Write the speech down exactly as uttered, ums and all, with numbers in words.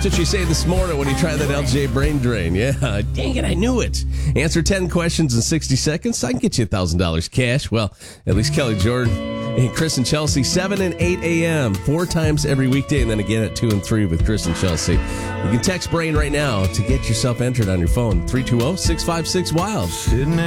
That's what you say this morning when you try that L J brain drain. Yeah, dang it, I knew it. Answer ten questions in sixty seconds. I can get you one thousand dollars cash. Well, at least Kelly Jordan and Chris and Chelsea, seven and eight a.m., four times every weekday, and then again at two and three with Chris and Chelsea. You can text BRAIN right now to get yourself entered on your phone, three two zero, six five six, WILD.